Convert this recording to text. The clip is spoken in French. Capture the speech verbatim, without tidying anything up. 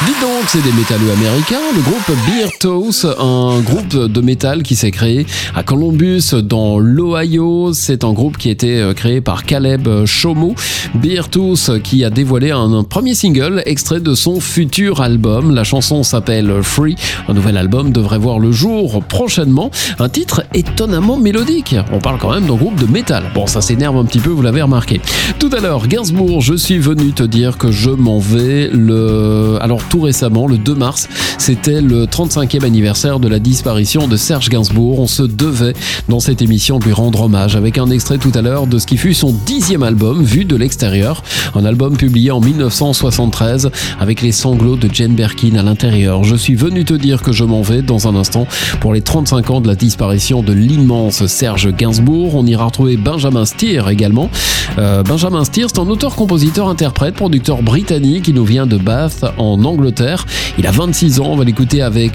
Dites donc, c'est des métalleux américains, le groupe Beartooth, un groupe de métal qui s'est créé à Columbus dans l'Ohio. C'est un groupe qui a été créé par Caleb Shomo. Beartooth qui a dévoilé un, un premier single extrait de son futur album. La chanson s'appelle Free. Un nouvel album devrait voir le jour prochainement. Un titre étonnamment mélodique. On parle quand même d'un groupe de métal. Bon, ça s'énerve un petit peu, vous l'avez remarqué. Tout à l'heure, Gainsbourg, je suis venu te dire que je m'en vais le... Alors, tout récemment, le deux mars, c'était le trente-cinquième anniversaire de la disparition de Serge Gainsbourg. On se devait, dans cette émission, de lui rendre hommage avec un extrait tout à l'heure de ce qui fut son dixième album, vu de l'extérieur. Un album publié en dix-neuf cent soixante-treize avec les sanglots de Jane Birkin à l'intérieur. Je suis venu te dire que je m'en vais dans un instant pour les trente-cinq ans de la disparition de l'immense Serge Gainsbourg. On ira retrouver Benjamin Steer également. Euh, Benjamin Steer, c'est un auteur, compositeur, interprète, producteur britannique qui nous vient de Bath en Angleterre. Il a vingt-six ans, on va l'écouter avec